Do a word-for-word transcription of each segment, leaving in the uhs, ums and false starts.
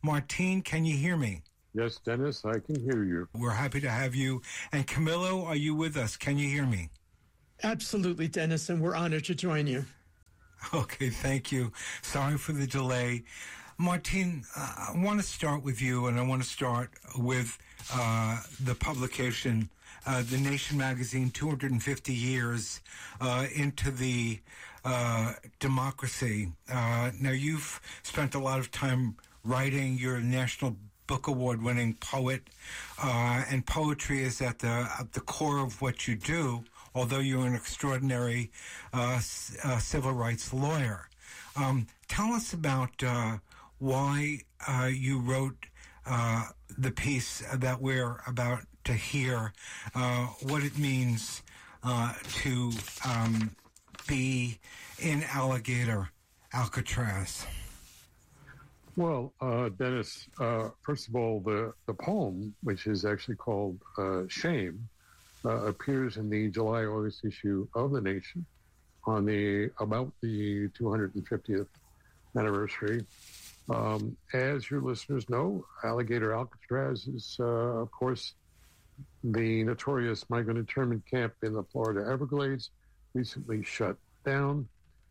Martine, can you hear me? Yes, Dennis, I can hear you. We're happy to have you. And Camilo, are you with us? Can you hear me? Absolutely, Dennis, and we're honored to join you. Okay, thank you. Sorry for the delay. Martine, uh, I want to start with you, and I want to start with uh, the publication, uh, The Nation magazine, two hundred fifty years uh, into the uh, democracy. Uh, now, you've spent a lot of time writing. You're a National Book Award-winning poet, uh, and poetry is at the, at the core of what you do, although you're an extraordinary uh, uh, civil rights lawyer. Um, tell us about uh, why uh, you wrote uh, the piece that we're about to hear, uh, what it means uh, to um, be in Alligator Alcatraz. Well, uh, Dennis, uh, first of all, the, the poem, which is actually called uh, Shame, uh, appears in the July-August issue of The Nation on the about the two hundred fiftieth anniversary. Um, as your listeners know, Alligator Alcatraz is, uh, of course, the notorious migrant internment camp in the Florida Everglades, recently shut down.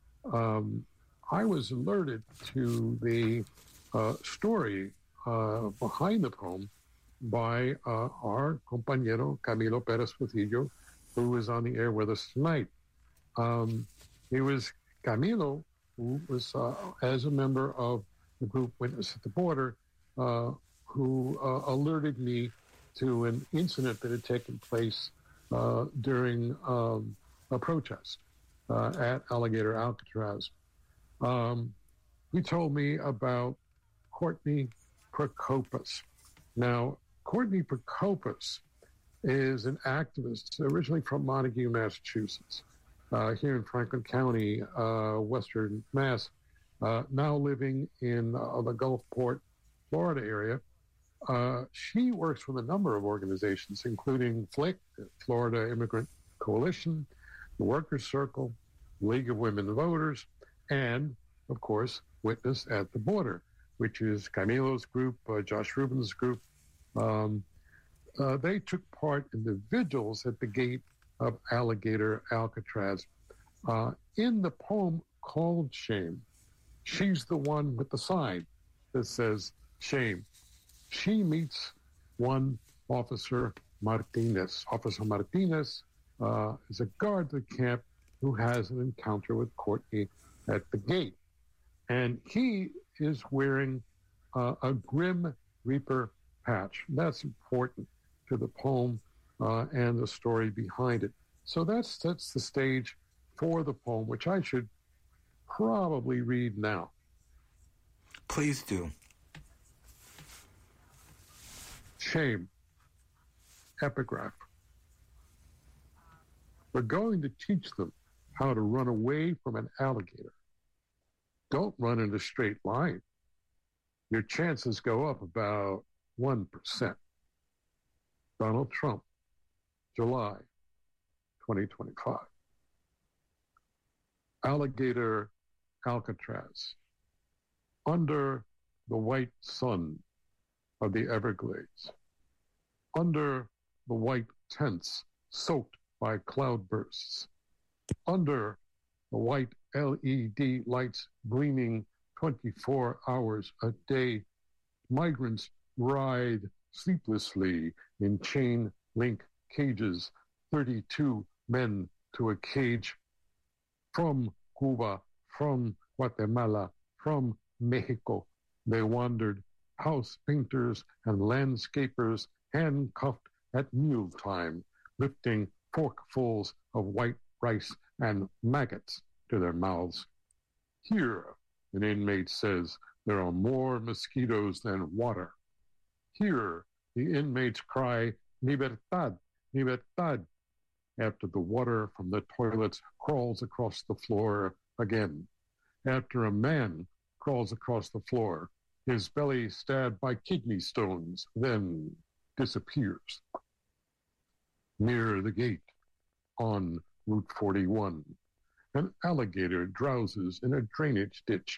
Um, I was alerted to the uh, story uh, behind the poem by uh, our compañero Camilo Perez Portillo, who is on the air with us tonight. Um, it was Camilo who was, uh, as a member of the group Witness at the Border, uh, who uh, alerted me to an incident that had taken place uh, during um, a protest uh, at Alligator Alcatraz. Um, he told me about Courtney Procopas. Now, Courtney Procopas is an activist originally from Montague, Massachusetts, uh, here in Franklin County, uh, Western Mass, uh, now living in uh, the Gulfport, Florida area. Uh, she works with a number of organizations, including FLIC, Florida Immigrant Coalition, the Workers' Circle, League of Women Voters, and, of course, Witness at the Border, which is Camilo's group, uh, Josh Rubin's group. Um, uh, they took part in the vigils at the gate of Alligator Alcatraz. Uh, in the poem called Shame, she's the one with the sign that says shame. She meets one Officer Martinez. Officer Martinez uh, is a guard at the camp who has an encounter with Courtney at the gate. And he is wearing uh, a Grim Reaper patch. That's important to the poem uh, and the story behind it. So that sets the stage for the poem, which I should probably read now. Please do. Shame. Epigraph. We're going to teach them how to run away from an alligator. Don't run in a straight line. Your chances go up about one percent. Donald Trump, July twenty twenty-five. Alligator Alcatraz. Under the white sun of the Everglades. Under the white tents soaked by cloudbursts. Under the white L E D lights gleaming twenty-four hours a day, migrants ride sleeplessly in chain link cages, thirty-two men to a cage. From Cuba, from Guatemala, from Mexico, they wandered, house painters and landscapers handcuffed at mealtime, lifting forkfuls of white rice and maggots to their mouths. Here, an inmate says, there are more mosquitoes than water. Here, the inmates cry, libertad, libertad, after the water from the toilets crawls across the floor again. After a man crawls across the floor, his belly stabbed by kidney stones, then disappears. Near the gate, on Route forty-one, an alligator drowses in a drainage ditch,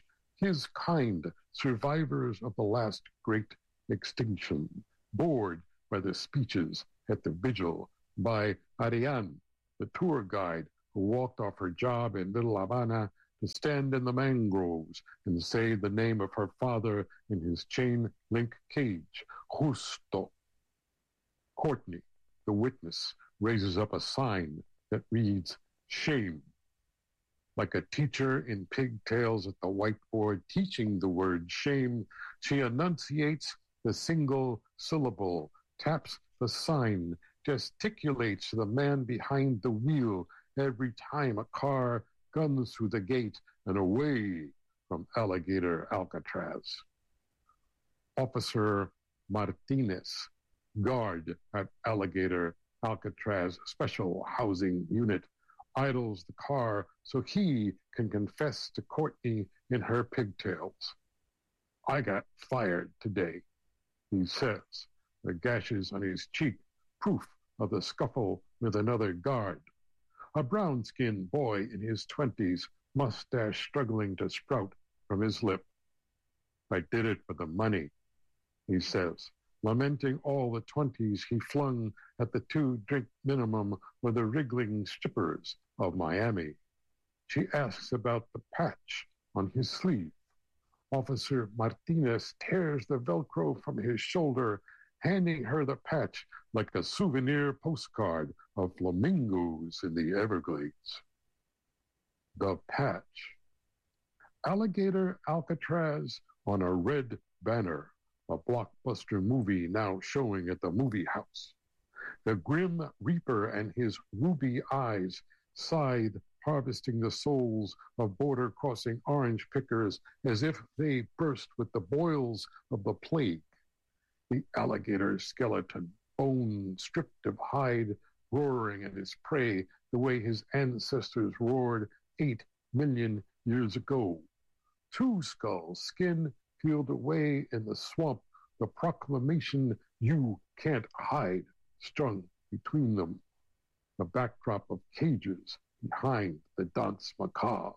his kind, survivors of the last great extinction, bored by the speeches at the vigil by Ariane, the tour guide who walked off her job in Little Havana to stand in the mangroves and say the name of her father in his chain-link cage, Justo. Courtney, the witness, raises up a sign that reads, shame. Like a teacher in pigtails at the whiteboard teaching the word shame, she enunciates the single syllable, taps the sign, gesticulates to the man behind the wheel every time a car guns through the gate and away from Alligator Alcatraz. Officer Martinez, guard at Alligator Alcatraz Special Housing Unit, idles the car so he can confess to Courtney in her pigtails. I got fired today, he says, the gashes on his cheek, proof of the scuffle with another guard. A brown-skinned boy in his twenties, mustache struggling to sprout from his lip. I did it for the money, he says, lamenting all the twenties he flung at the two-drink minimum with the wriggling strippers of Miami. She asks about the patch on his sleeve. Officer Martinez tears the Velcro from his shoulder, handing her the patch like a souvenir postcard of flamingos in the Everglades. The patch. Alligator Alcatraz on a red banner, a blockbuster movie now showing at the movie house. The Grim Reaper and his ruby eyes scythe, harvesting the souls of border-crossing orange pickers as if they burst with the boils of the plague. The alligator skeleton, bone stripped of hide, roaring at his prey the way his ancestors roared eight million years ago. Two skulls, skin peeled away in the swamp, the proclamation you can't hide strung between them. The backdrop of cages behind the Danse Macabre.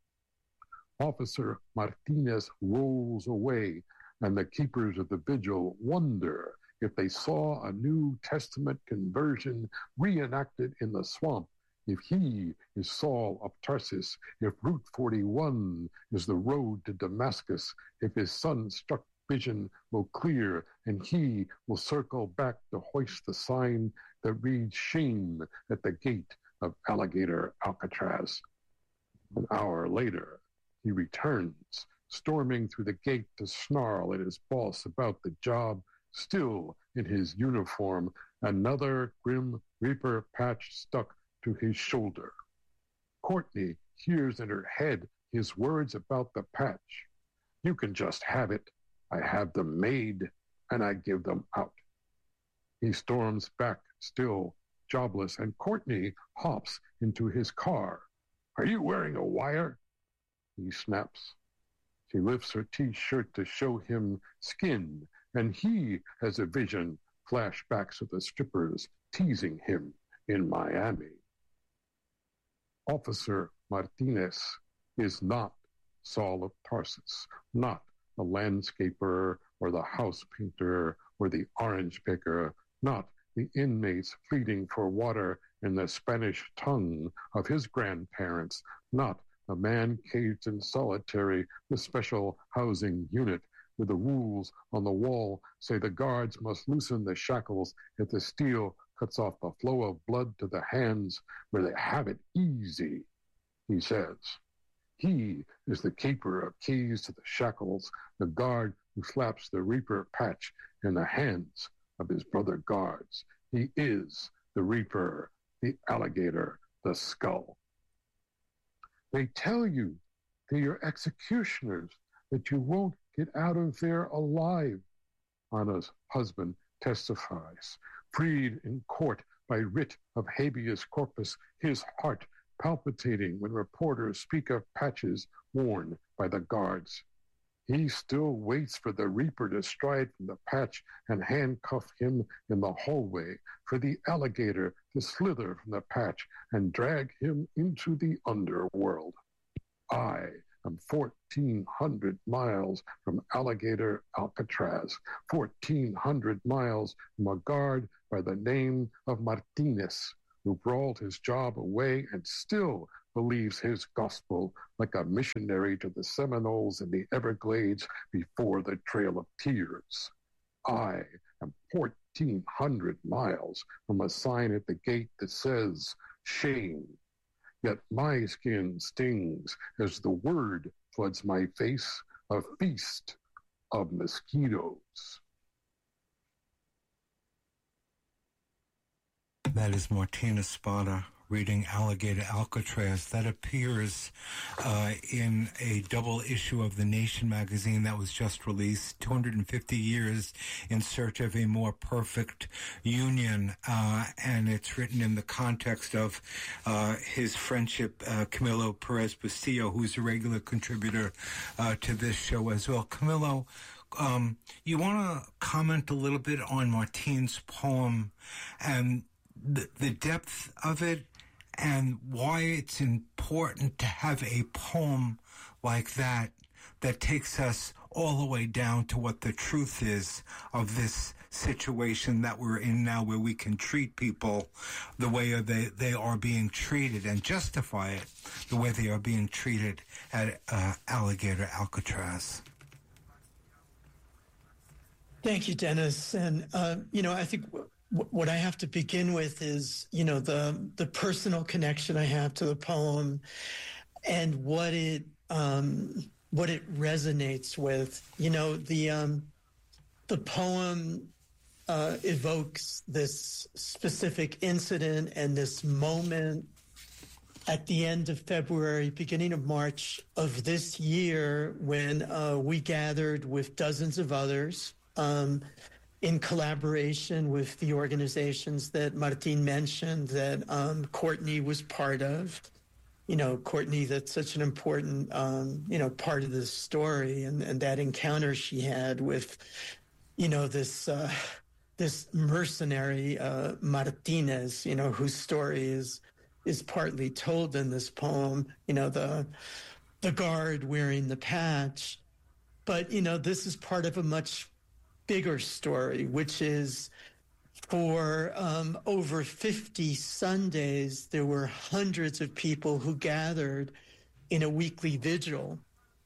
Officer Martinez rolls away, and the keepers of the vigil wonder if they saw a New Testament conversion reenacted in the swamp, if he is Saul of Tarsus, if Route forty-one is the road to Damascus, if his sun-struck vision will clear and he will circle back to hoist the sign that reads shame at the gate of Alligator Alcatraz. An hour later, he returns, storming through the gate to snarl at his boss about the job, still in his uniform, another Grim Reaper patch stuck to his shoulder. Courtney hears in her head his words about the patch. You can just have it. I have them made, and I give them out. He storms back, still jobless, and Courtney hops into his car. Are you wearing a wire? He snaps. She lifts her T-shirt to show him skin, and he has a vision, flashbacks of the strippers teasing him in Miami. Officer Martinez is not Saul of Tarsus, not the landscaper or the house painter or the orange picker, not the inmates pleading for water in the Spanish tongue of his grandparents, not a man caged in solitary, the special housing unit, where the rules on the wall say the guards must loosen the shackles if the steel cuts off the flow of blood to the hands, where they have it easy, he says. He is the keeper of keys to the shackles, the guard who slaps the Reaper patch in the hands of his brother guards. He is the Reaper, the alligator, the skull. They tell you, to your executioners, that you won't get out of there alive, Anna's husband testifies, freed in court by writ of habeas corpus, his heart palpitating when reporters speak of patches worn by the guards. He still waits for the Reaper to stride from the patch and handcuff him in the hallway, for the alligator to slither from the patch and drag him into the underworld. I am fourteen hundred miles from Alligator Alcatraz, fourteen hundred miles from a guard by the name of Martinez, who brawled his job away and still believes his gospel like a missionary to the Seminoles in the Everglades before the Trail of Tears. I am fourteen hundred miles from a sign at the gate that says, shame. Yet my skin stings as the word floods my face, a feast of mosquitoes. That is Martina Spada reading Alligator Alcatraz. That appears uh, in a double issue of The Nation magazine that was just released, two hundred fifty years in Search of a More Perfect Union. Uh, and it's written in the context of uh, his friendship, uh, Camilo Perez Bustillo, who's a regular contributor uh, to this show as well. Camilo, um, you want to comment a little bit on Martine's poem and the, the depth of it, and why it's important to have a poem like that that takes us all the way down to what the truth is of this situation that we're in now, where we can treat people the way they, they are being treated and justify it the way they are being treated at uh, Alligator Alcatraz. Thank you, Dennis. And, uh, you know, I think w- what I have to begin with is, you know, the the personal connection I have to the poem and what it um, what it resonates with. You know, the um, the poem uh, evokes this specific incident and this moment at the end of February, beginning of March of this year, when uh, we gathered with dozens of others um, in collaboration with the organizations that Martin mentioned, that um, Courtney was part of. You know, Courtney, that's such an important, um, you know, part of this story, and, and that encounter she had with, you know, this uh, this mercenary uh, Martinez, you know, whose story is is partly told in this poem. You know, the the guard wearing the patch, but you know, this is part of a much bigger story, which is for um, over fifty Sundays, there were hundreds of people who gathered in a weekly vigil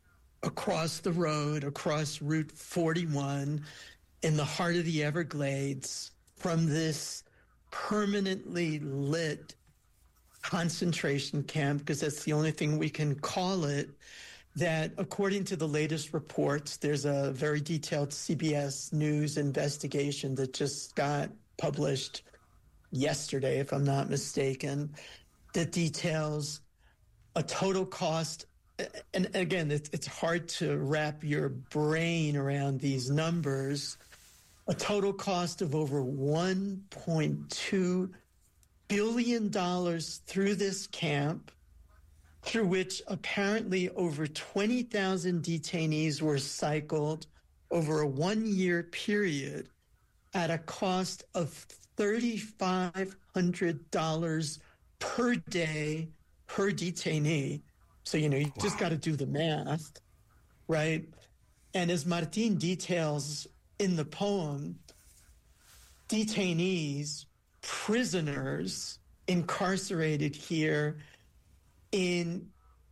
across the road, across Route forty-one, in the heart of the Everglades, from this permanently lit concentration camp, because that's the only thing we can call it, that according to the latest reports, there's a very detailed C B S News investigation that just got published yesterday, if I'm not mistaken, that details a total cost. And again, it's, it's hard to wrap your brain around these numbers. A total cost of over one point two billion dollars through this camp, through which apparently over twenty thousand detainees were cycled over a one-year period at a cost of three thousand five hundred dollars per day per detainee. So, you know, you wow. just got to do the math, right? And as Martin details in the poem, detainees, prisoners incarcerated here in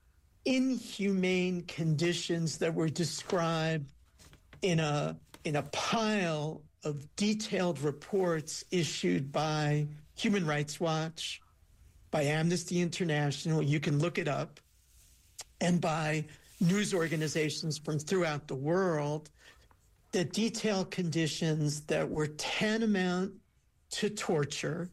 inhumane conditions that were described in a in a pile of detailed reports issued by Human Rights Watch, by Amnesty International, you can look it up, and by news organizations from throughout the world, that detail conditions that were tantamount to torture,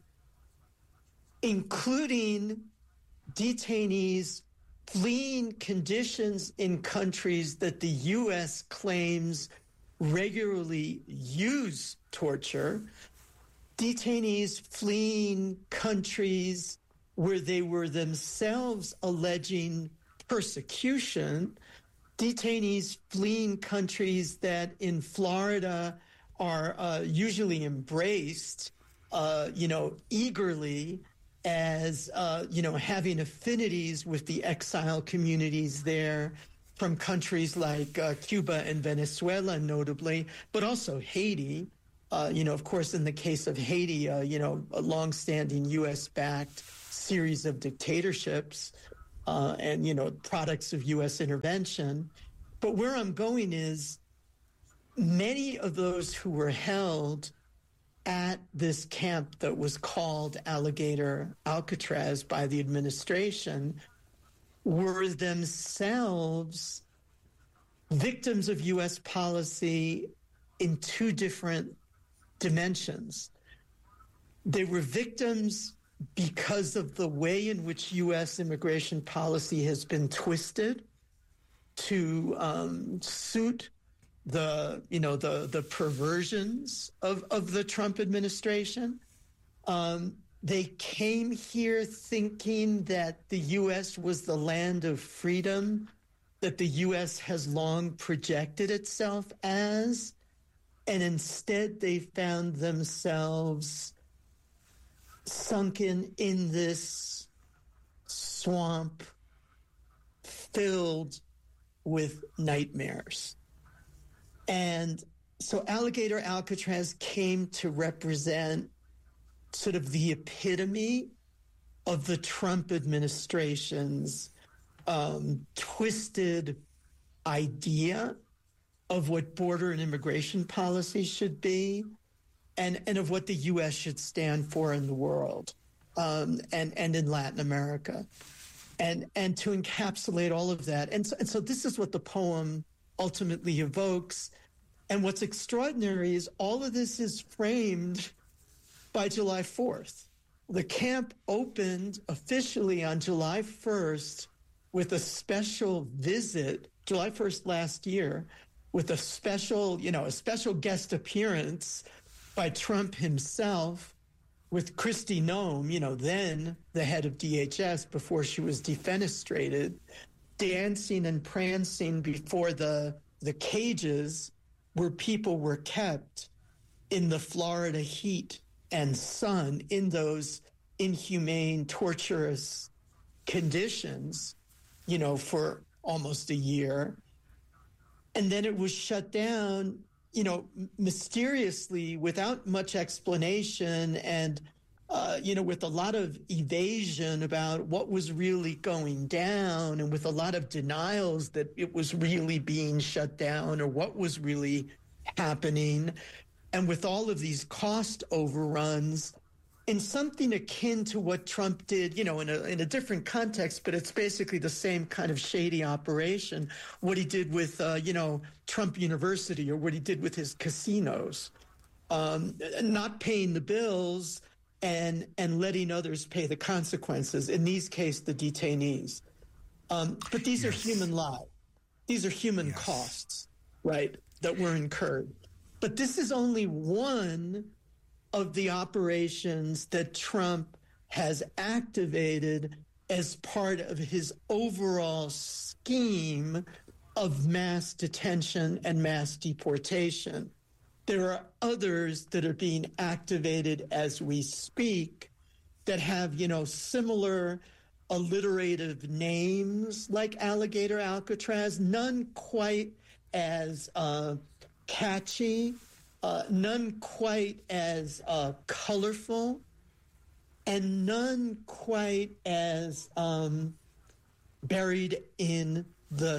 including detainees fleeing conditions in countries that the U S claims regularly use torture, detainees fleeing countries where they were themselves alleging persecution, detainees fleeing countries that in Florida are uh, usually embraced, uh, you know, eagerly as, uh, you know, having affinities with the exile communities there, from countries like uh, Cuba and Venezuela, notably, but also Haiti. Uh, you know, of course, in the case of Haiti, uh, you know, a longstanding U S-backed series of dictatorships uh, and, you know, products of U S intervention. But where I'm going is many of those who were held at this camp that was called Alligator Alcatraz by the administration were themselves victims of U S policy in two different dimensions. They were victims because of the way in which U S immigration policy has been twisted to um, suit the, you know, the the perversions of, of the Trump administration. Um, they came here thinking that the U S was the land of freedom, that the U S has long projected itself as, and instead they found themselves sunken in this swamp filled with nightmares. And so Alligator Alcatraz came to represent sort of the epitome of the Trump administration's um, twisted idea of what border and immigration policy should be, and, and of what the U S should stand for in the world, um, and, and in Latin America. And, and to encapsulate all of that. And so, and so this is what the poem ultimately evokes. And what's extraordinary is all of this is framed by July fourth. The camp opened officially on July first with a special visit, July first last year, with a special, you know, a special guest appearance by Trump himself, with Kristi Noem, you know, then the head of D H S before she was defenestrated, dancing and prancing before the the cages where people were kept in the Florida heat and sun in those inhumane, torturous conditions, you know, for almost a year. And then it was shut down, you know, mysteriously, without much explanation, and, uh, you know, with a lot of evasion about what was really going down, and with a lot of denials that it was really being shut down or what was really happening, and with all of these cost overruns, in something akin to what Trump did, you know, in a in a different context, but it's basically the same kind of shady operation, what he did with, uh, you know, Trump University, or what he did with his casinos, um, not paying the bills and and letting others pay the consequences, in these cases, the detainees. Um, but these yes. are human lives. These are human yes. costs, right, that were incurred. But this is only one of the operations that Trump has activated as part of his overall scheme of mass detention and mass deportation. There are others that are being activated as we speak that have, you know, similar alliterative names like Alligator Alcatraz, none quite as uh, catchy, Uh, none quite as uh, colorful, and none quite as um, buried in the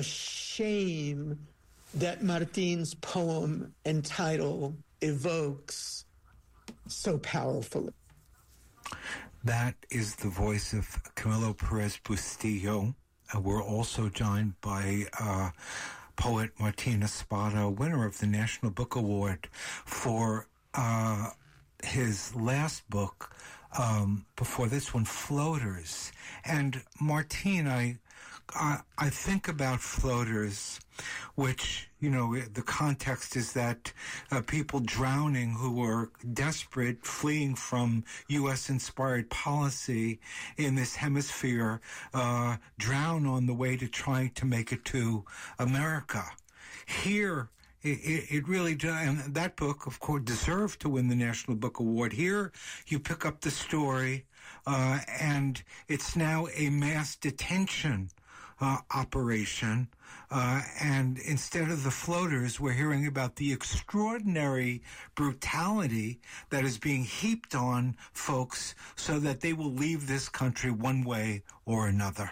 shame that Martin's poem and title evokes so powerfully. That is the voice of Camilo Perez Bustillo. Uh, we're also joined by uh, poet Martin Espada, winner of the National Book Award for uh, his last book, um, before this one, Floaters. And Martin, I, I, I think about Floaters, which, you know, the context is that uh, people drowning who were desperate, fleeing from U S-inspired policy in this hemisphere, uh, drown on the way to trying to make it to America. Here, it, it really does, and that book, of course, deserved to win the National Book Award. Here, you pick up the story, uh, and it's now a mass detention uh, operation. Uh, and instead of the floaters, we're hearing about the extraordinary brutality that is being heaped on folks so that they will leave this country one way or another.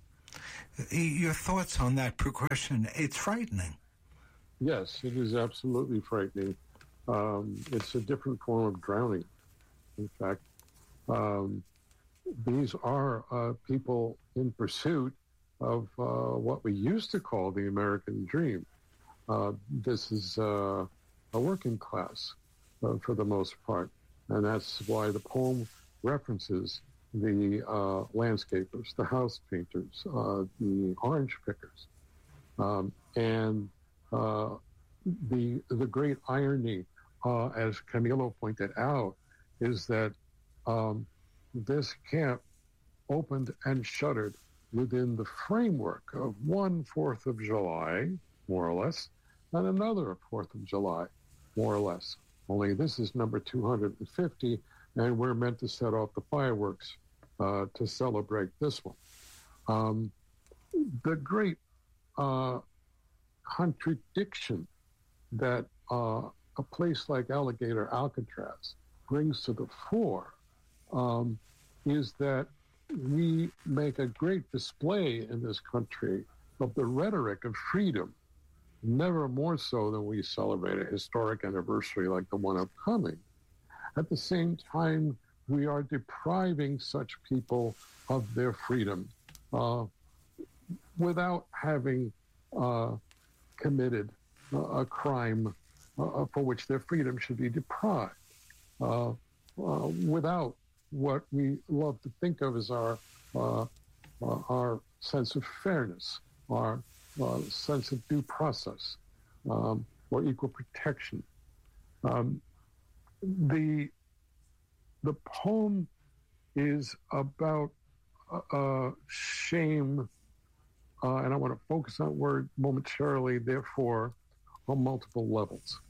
Your thoughts on that progression? It's frightening. Yes, it is absolutely frightening. Um, it's a different form of drowning, in fact. Um, these are uh, people in pursuit of uh, what we used to call the American dream. Uh, this is uh, a working class uh, for the most part. And that's why the poem references the uh, landscapers, the house painters, uh, the orange pickers. Um, and uh, the, the great irony, uh, as Camilo pointed out, is that um, this camp opened and shuttered within the framework of one Fourth of July, more or less, and another Fourth of July, more or less. Only this is number two hundred fifty, and we're meant to set off the fireworks uh, to celebrate this one. Um, the great uh, contradiction that uh, a place like Alligator Alcatraz brings to the fore um, is that we make a great display in this country of the rhetoric of freedom, never more so than we celebrate a historic anniversary like the one upcoming. At the same time, we are depriving such people of their freedom uh, without having uh, committed uh, a crime uh, for which their freedom should be deprived, uh, uh, without what we love to think of as our uh, uh, our sense of fairness, our uh, sense of due process, um, or equal protection. Um, the the poem is about uh, uh, shame, uh, and I want to focus on that word momentarily, therefore, on multiple levels.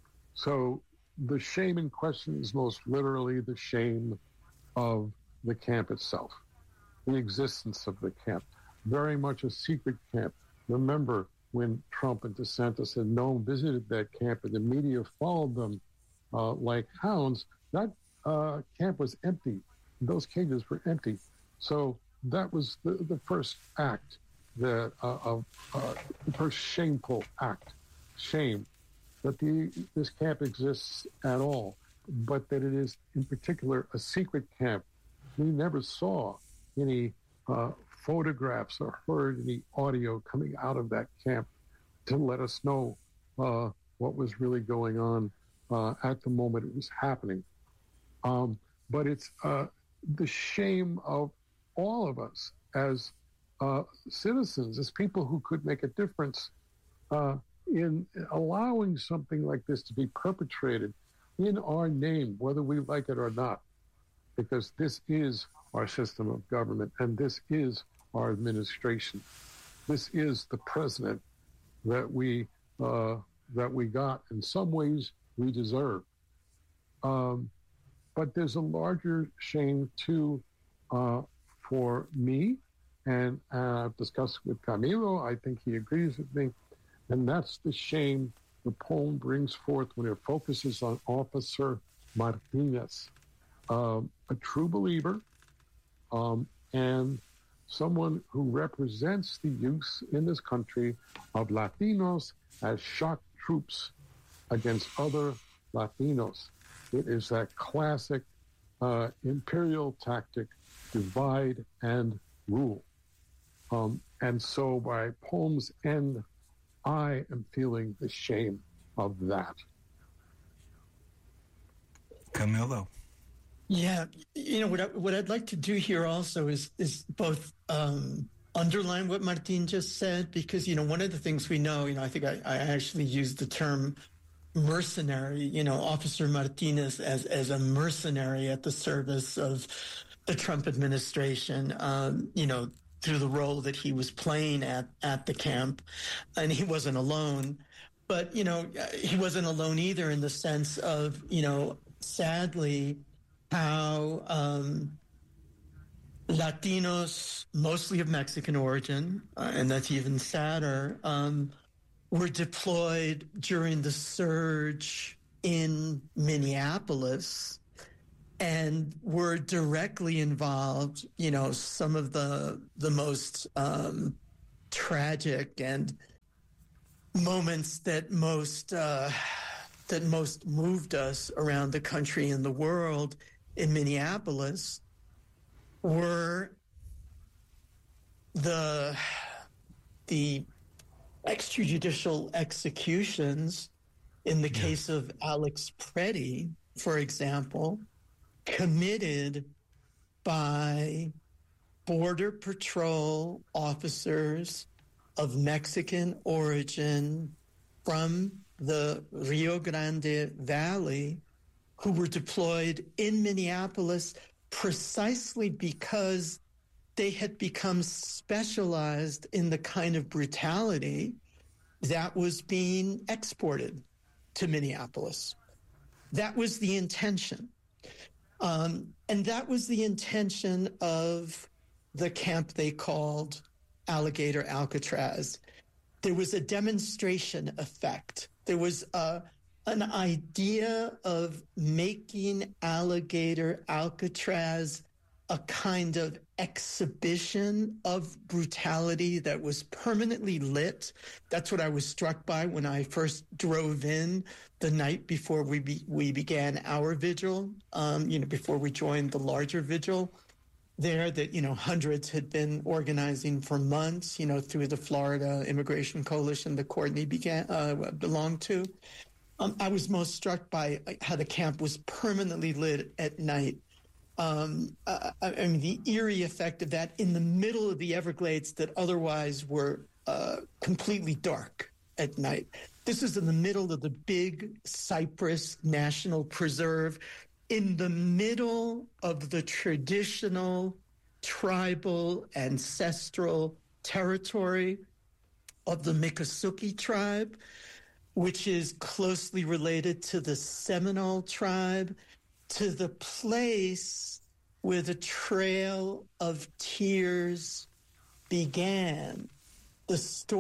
So the shame in question is most literally the shame of the camp itself, the existence of the camp, very much a secret camp. Remember when Trump and DeSantis had known, visited that camp, and the media followed them uh, like hounds, that uh, camp was empty. Those cages were empty. So that was the, the first act, that, uh, of uh, the first shameful act, shame, that the, this camp exists at all, but that it is in particular a secret camp. We never saw any uh, photographs or heard any audio coming out of that camp to let us know uh, what was really going on uh, at the moment it was happening. Um, but it's uh, the shame of all of us as uh, citizens, as people who could make a difference uh, in allowing something like this to be perpetrated in our name, whether we like it or not, because this is our system of government and this is our administration. This is the president that we uh, that we got. In some ways, we deserve. Um, but there's a larger shame too uh, for me, and uh, I've discussed with Camilo. I think he agrees with me, and that's the shame the poem brings forth when it focuses on Officer Martinez, um, a true believer, um, and someone who represents the use in this country of Latinos as shock troops against other Latinos. It is that classic uh, imperial tactic, divide and rule. Um, and so by poem's end, I am feeling the shame of that. Camilo. Yeah, you know what? I, what I'd like to do here also is is both um, underline what Martin just said, because you know one of the things we know, you know, I think I, I actually used the term mercenary. You know, Officer Martinez as as a mercenary at the service of the Trump administration. Um, you know, through the role that he was playing at at the camp, and he wasn't alone. But you know, he wasn't alone either in the sense of, you know, sadly, how um, Latinos, mostly of Mexican origin, uh, and that's even sadder, um, were deployed during the surge in Minneapolis and were directly involved, you know, some of the the most um, tragic and moments that most uh, that most moved us around the country and the world in Minneapolis were the the extrajudicial executions in the yeah. case of Alex Preddy, for example, committed by Border Patrol officers of Mexican origin from the Rio Grande Valley who were deployed in Minneapolis precisely because they had become specialized in the kind of brutality that was being exported to Minneapolis. That was the intention. Um, and that was the intention of the camp they called Alligator Alcatraz. There was a demonstration effect. There was a, an idea of making Alligator Alcatraz a kind of exhibition of brutality that was permanently lit. That's what I was struck by when I first drove in the night before we be, we began our vigil, um, you know, before we joined the larger vigil there that, you know, hundreds had been organizing for months, you know, through the Florida Immigration Coalition that Courtney began, uh, belonged to. Um, I was most struck by how the camp was permanently lit at night. Um, uh, I mean, the eerie effect of that in the middle of the Everglades that otherwise were uh, completely dark at night. This is in the middle of the big Cypress National Preserve, in the middle of the traditional tribal ancestral territory of the Miccosukee tribe, which is closely related to the Seminole tribe, to the place where the Trail of Tears began, the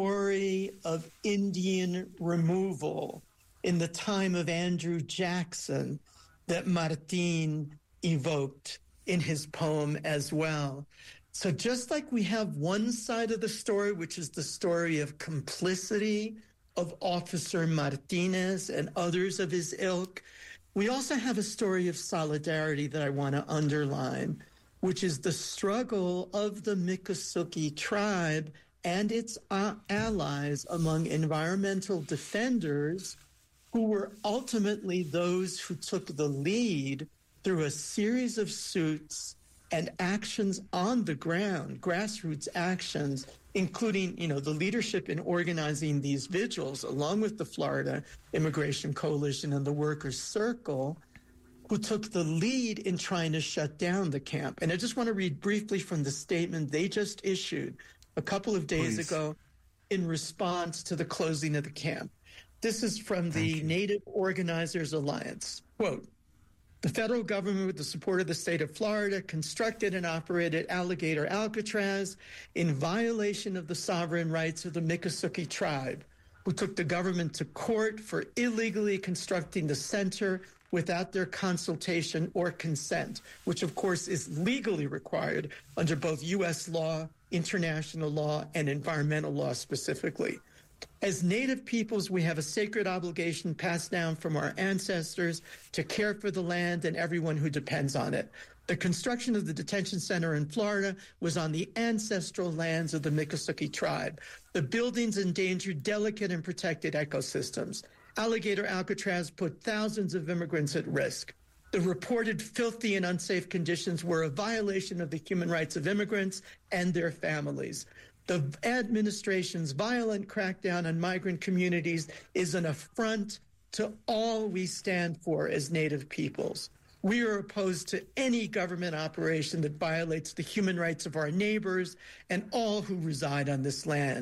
story of Indian removal in the time of Andrew Jackson that Martin evoked in his poem as well. So just like we have one side of the story, which is the story of complicity of Officer Martinez and others of his ilk, we also have a story of solidarity that I want to underline, which is the struggle of the Miccosukee tribe and its uh, allies among environmental defenders who were ultimately those who took the lead through a series of suits and actions on the ground, grassroots actions, including, you know, the leadership in organizing these vigils, along with the Florida Immigration Coalition and the Workers' Circle, who took the lead in trying to shut down the camp. And I just want to read briefly from the statement they just issued a couple of days Please. ago in response to the closing of the camp. This is from the Native Organizers Alliance. Quote, "The federal government, with the support of the state of Florida, constructed and operated Alligator Alcatraz in violation of the sovereign rights of the Miccosukee tribe, who took the government to court for illegally constructing the center without their consultation or consent, which of course is legally required under both U S law, international law, and environmental law specifically. As Native peoples, we have a sacred obligation passed down from our ancestors to care for the land and everyone who depends on it. The construction of the detention center in Florida was on the ancestral lands of the Miccosukee tribe. The buildings endangered delicate and protected ecosystems. Alligator Alcatraz put thousands of immigrants at risk. The reported filthy and unsafe conditions were a violation of the human rights of immigrants and their families. The administration's violent crackdown on migrant communities is an affront to all we stand for as Native peoples. We are opposed to any government operation that violates the human rights of our neighbors and all who reside on this land.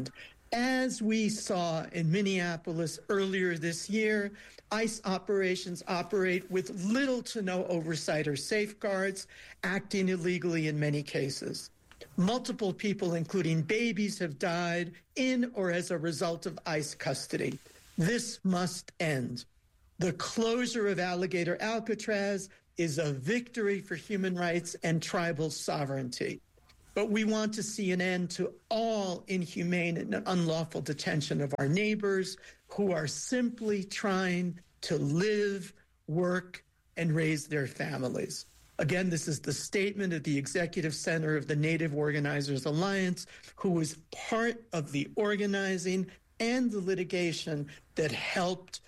As we saw in Minneapolis earlier this year, ICE operations operate with little to no oversight or safeguards, acting illegally in many cases. Multiple people, including babies, have died in or as a result of ICE custody. This must end. The closure of Alligator Alcatraz is a victory for human rights and tribal sovereignty. But we want to see an end to all inhumane and unlawful detention of our neighbors who are simply trying to live, work, and raise their families. Again, this is the statement of the Executive Center of the Native Organizers Alliance, who was part of the organizing and the litigation that helped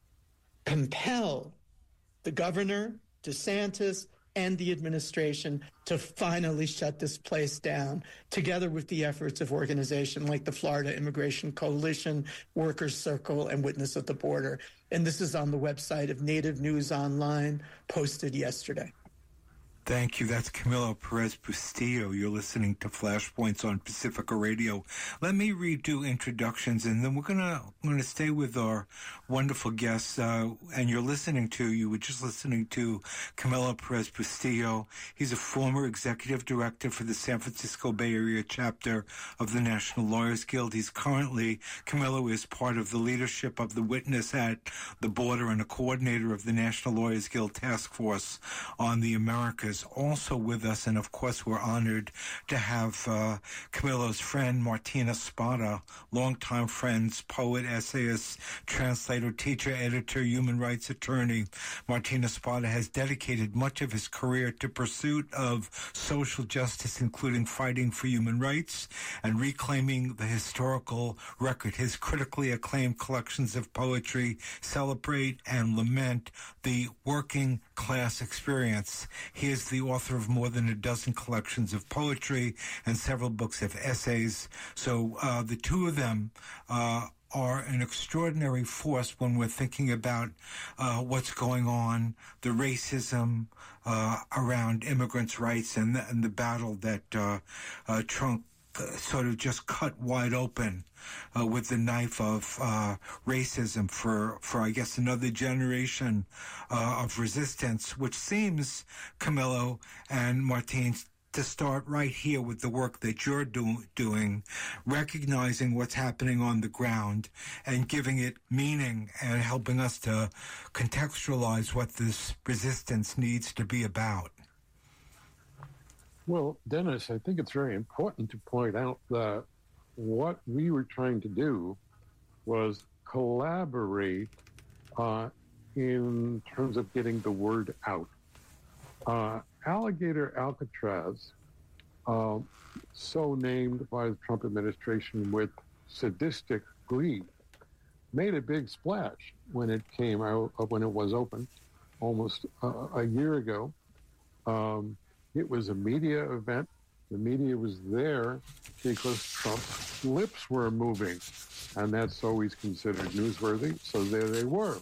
compel the governor, DeSantis, and the administration to finally shut this place down, together with the efforts of organizations like the Florida Immigration Coalition, Workers Circle, and Witness at the Border. And this is on the website of Native News Online, posted yesterday. Thank you. That's Camilo Perez Bustillo. You're listening to Flashpoints on Pacifica Radio. Let me redo introductions, and then we're gonna we're gonna stay with our wonderful guests. Uh, and you're listening to you were just listening to Camilo Perez Bustillo. He's a former executive director for the San Francisco Bay Area chapter of the National Lawyers Guild. He's currently Camilo is part of the leadership of the Witness at the Border and a coordinator of the National Lawyers Guild Task Force on the Americas. Also with us, and of course we're honored to have uh, Camilo's friend Martina Spada, longtime friends, poet, essayist, translator, teacher, editor, human rights attorney. Martina Spada has dedicated much of his career to pursuit of social justice, including fighting for human rights and reclaiming the historical record. His critically acclaimed collections of poetry celebrate and lament the working class experience. He is the author of more than a dozen collections of poetry and several books of essays. So uh, the two of them uh, are an extraordinary force when we're thinking about uh, what's going on, the racism uh, around immigrants' rights, and the, and the battle that uh, uh, Trump sort of just cut wide open uh, with the knife of uh, racism for, for, I guess, another generation uh, of resistance, which seems, Camilo and Martine, to start right here with the work that you're do- doing, recognizing what's happening on the ground and giving it meaning and helping us to contextualize what this resistance needs to be about. Well, Dennis, I think it's very important to point out that what we were trying to do was collaborate uh, in terms of getting the word out. Uh, Alligator Alcatraz, uh, so named by the Trump administration with sadistic glee, made a big splash when it came out, when it was open almost uh, a year ago. Um, It was a media event. The media was there because Trump's lips were moving, and that's always considered newsworthy, so there they were.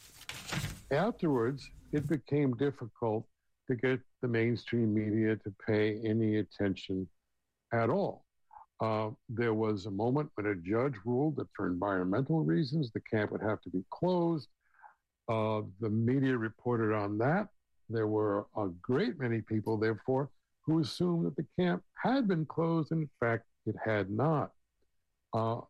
Afterwards, it became difficult to get the mainstream media to pay any attention at all. Uh, there was a moment when a judge ruled that for environmental reasons, the camp would have to be closed. Uh, the media reported on that. There were a great many people, therefore, who assumed that the camp had been closed. In fact, it had not. Uh,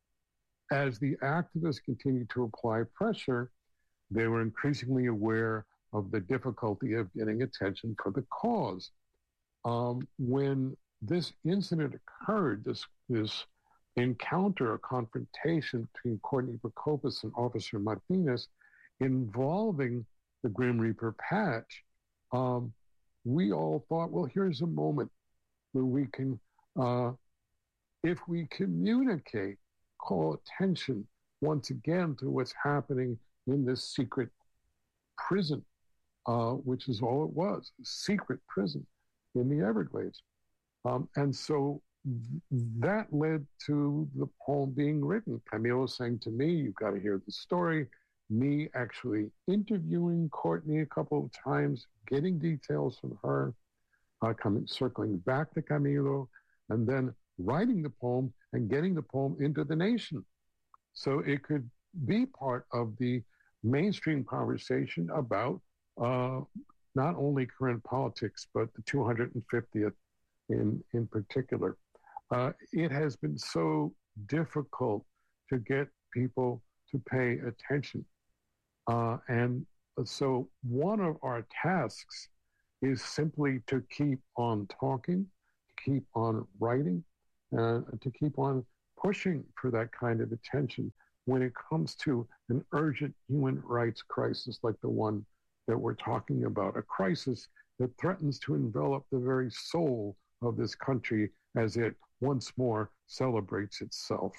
as the activists continued to apply pressure, they were increasingly aware of the difficulty of getting attention for the cause. Um, when this incident occurred, this, this encounter, a confrontation between Courtney Prokopas and Officer Martinez involving the Grim Reaper patch, um, we all thought, well, here's a moment where we can, uh, if we communicate, call attention once again to what's happening in this secret prison, uh, which is all it was, a secret prison in the Everglades. Um, and so th- that led to the poem being written. Camilo saying to me, you've got to hear the story. Me actually interviewing Courtney a couple of times, getting details from her, uh, coming, circling back to Camilo, and then writing the poem and getting the poem into the nation. So it could be part of the mainstream conversation about uh, not only current politics, but the two hundred fiftieth in, in particular. Uh, it has been so difficult to get people to pay attention. Uh, and so one of our tasks is simply to keep on talking, to keep on writing, uh, to keep on pushing for that kind of attention when it comes to an urgent human rights crisis like the one that we're talking about, a crisis that threatens to envelop the very soul of this country as it once more celebrates itself.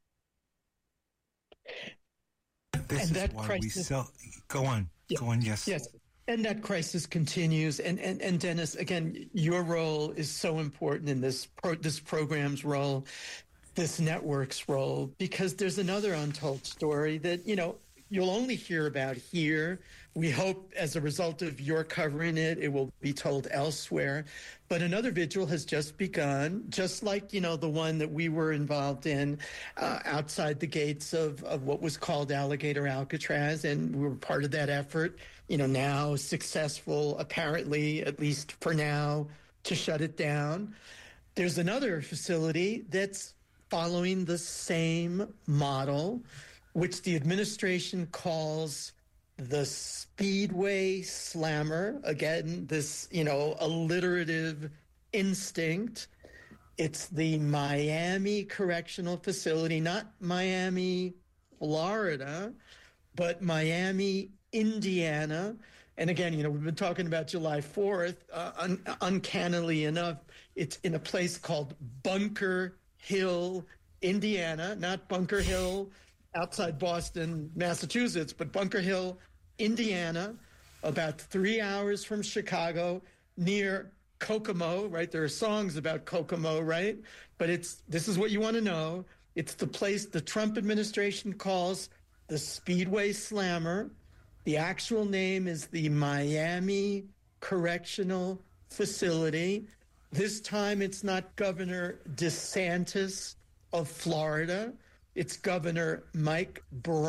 This and is that why crisis, we sell. Go on, yeah, go on. Yes, yes, and that crisis continues. And and and Dennis, again, your role is so important in this pro, this program's role, this network's role, because there's another untold story that you know you'll only hear about here. We hope, as a result of your covering it, it will be told elsewhere. But another vigil has just begun, just like, you know, the one that we were involved in uh, outside the gates of, of what was called Alligator Alcatraz. And we were part of that effort, you know, now successful, apparently, at least for now, to shut it down. There's another facility that's following the same model, which the administration calls the Speedway Slammer. Again, this, you know, alliterative instinct. It's the Miami Correctional Facility, not Miami, Florida, but Miami, Indiana. And again, you know, we've been talking about July fourth. Uh, un- uncannily enough, it's in a place called Bunker Hill, Indiana, not Bunker Hill outside Boston, Massachusetts, but Bunker Hill, Indiana, about three hours from Chicago, near Kokomo, right? There are songs about Kokomo, right? But it's this is what you want to know. It's the place the Trump administration calls the Speedway Slammer. The actual name is the Miami Correctional Facility. This time it's not Governor DeSantis of Florida. It's Governor Mike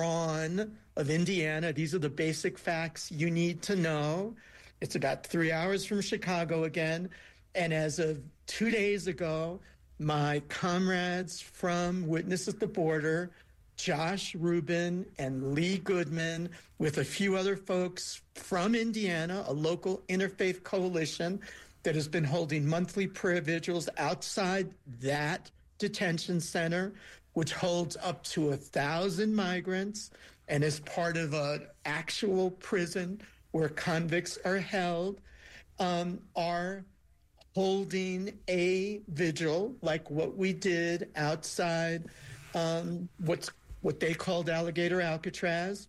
Braun of Indiana. These are the basic facts you need to know. It's about three hours from Chicago again. And as of two days ago, my comrades from Witness at the Border, Josh Rubin and Lee Goodman, with a few other folks from Indiana, a local interfaith coalition that has been holding monthly prayer vigils outside that detention center, which holds up to a thousand migrants and is part of an actual prison where convicts are held, um, are holding a vigil like what we did outside um, what's what they called Alligator Alcatraz.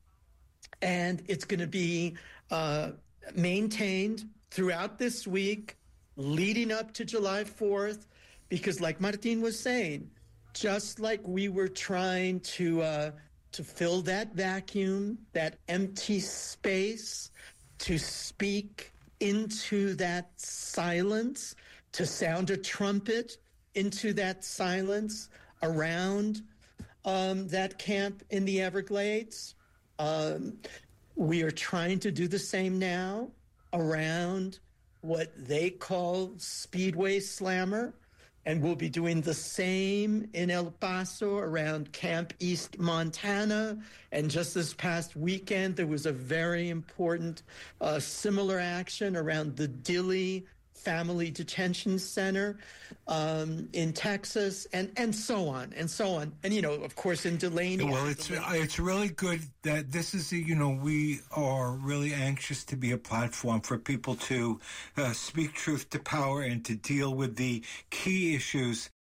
And it's going to be uh, maintained throughout this week, leading up to July fourth, because like Martin was saying, just like we were trying to uh, to fill that vacuum, that empty space, to speak into that silence, to sound a trumpet into that silence around um, that camp in the Everglades. Um, we are trying to do the same now around what they call Speedway Slammer. And we'll be doing the same in El Paso around Camp East Montana. And just this past weekend, there was a very important uh, similar action around the Dilley Family Detention Center um, in Texas, and, and so on, and so on. And, you know, of course, in Delaney. Well, it's it's really good that this is, you know, we are really anxious to be a platform for people to uh, speak truth to power and to deal with the key issues